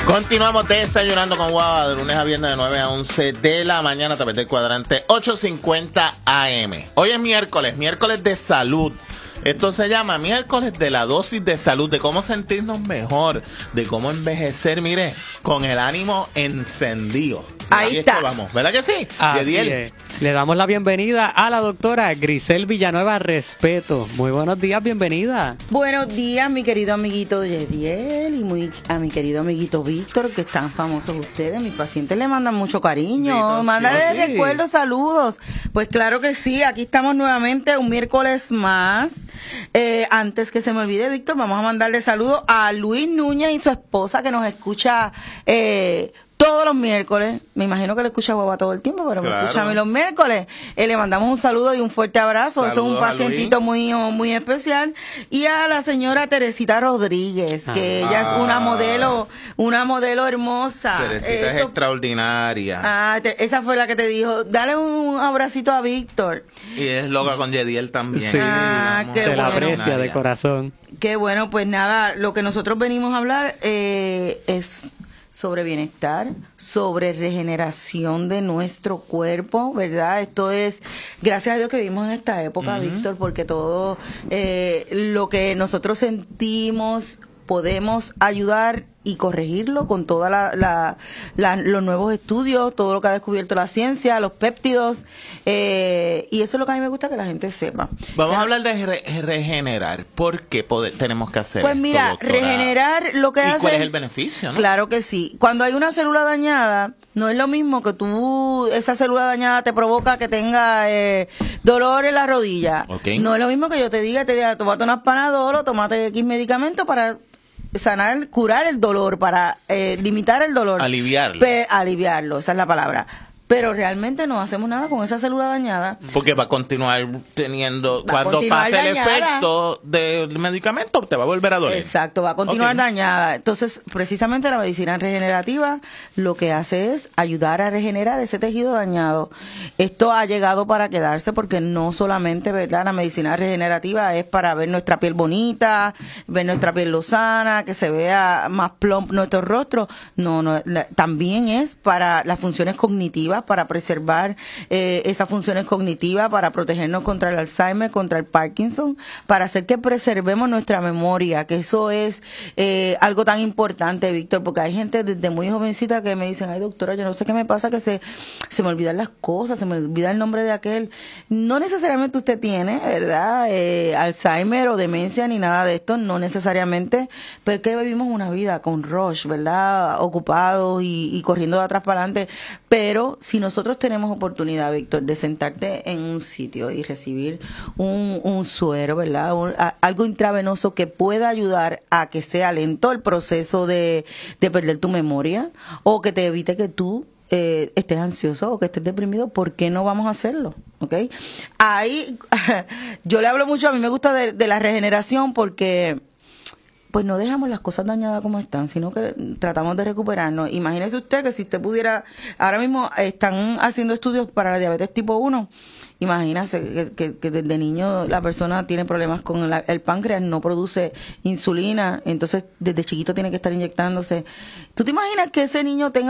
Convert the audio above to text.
Continuamos desayunando con Guava de lunes a viernes de 9 a 11 de la mañana a través del cuadrante 850 AM. Hoy es miércoles de salud. Esto se llama miércoles de la dosis de salud, de cómo sentirnos mejor, de cómo envejecer, mire, con el ánimo encendido. Ahí está. Vamos, ¿verdad que sí? Así es. Le damos la bienvenida a la doctora Grisel Villanueva Respeto. Muy buenos días, bienvenida. Buenos días, mi querido amiguito Yediel y a mi querido amiguito Víctor, que están famosos ustedes. Mis pacientes le mandan mucho cariño. Mándale recuerdos, saludos. Pues claro que sí, aquí estamos nuevamente un miércoles más. Antes que se me olvide, Víctor, vamos a mandarle saludos a Luis Núñez y su esposa que nos escucha todos los miércoles. Me imagino que le escucha a Guava todo el tiempo, pero claro, me escucha a mí los miércoles. Le mandamos un saludo y un fuerte abrazo. Eso es un pacientito muy especial. Y a la señora Teresita Rodríguez, que ella es una modelo hermosa. Teresita es extraordinaria. Esa fue la que te dijo, dale un abracito a Víctor. Y es loca con Yediel también. Sí, se la aprecia de corazón. Qué bueno, pues nada, lo que nosotros venimos a hablar es sobre bienestar, sobre regeneración de nuestro cuerpo, ¿verdad? Esto es, gracias a Dios que vivimos en esta época, Víctor, porque todo lo que nosotros sentimos podemos ayudar y corregirlo con todos los nuevos estudios, todo lo que ha descubierto la ciencia, los péptidos, y eso es lo que a mí me gusta que la gente sepa. Vamos a hablar de regenerar. ¿Por qué tenemos que hacer Pues mira, esto, doctora? Regenerar lo que hace... ¿Y cuál es el beneficio, no? Claro que sí. Cuando hay una célula dañada, no es lo mismo que esa célula dañada te provoca que tenga dolor en la rodilla. Okay. No es lo mismo que yo te diga, tómate unas Panadol, tómate X medicamento para sanar, curar el dolor, para limitar el dolor. Aliviarlo. Aliviarlo, esa es la palabra. Pero realmente no hacemos nada con esa célula dañada. Porque va a continuar teniendo, cuando pase el efecto del medicamento, te va a volver a doler. Exacto, va a continuar dañada. Entonces, precisamente la medicina regenerativa lo que hace es ayudar a regenerar ese tejido dañado. Esto ha llegado para quedarse porque no solamente, ¿verdad? La medicina regenerativa es para ver nuestra piel bonita, ver nuestra piel lozana, que se vea más plump nuestro rostro. También es para las funciones cognitivas, para preservar esas funciones cognitivas, para protegernos contra el Alzheimer, contra el Parkinson, para hacer que preservemos nuestra memoria, que eso es algo tan importante, Víctor, porque hay gente desde muy jovencita que me dicen, ay doctora, yo no sé qué me pasa, que se me olvidan las cosas, se me olvida el nombre de aquel. No necesariamente usted tiene, ¿verdad? Alzheimer o demencia ni nada de esto, no necesariamente, porque vivimos una vida con rush, ¿verdad? Ocupados y corriendo de atrás para adelante, pero si nosotros tenemos oportunidad, Víctor, de sentarte en un sitio y recibir un suero, ¿verdad? Algo intravenoso que pueda ayudar a que sea lento el proceso de perder tu memoria, o que te evite que tú estés ansioso o que estés deprimido, ¿por qué no vamos a hacerlo? ¿Ok? Ahí yo le hablo mucho, a mí me gusta de la regeneración porque pues no dejamos las cosas dañadas como están, sino que tratamos de recuperarnos. Imagínese usted que si usted pudiera, ahora mismo están haciendo estudios para la diabetes tipo 1, imagínese que desde niño la persona tiene problemas con el páncreas, no produce insulina, entonces desde chiquito tiene que estar inyectándose. ¿Tú te imaginas que ese niño tenga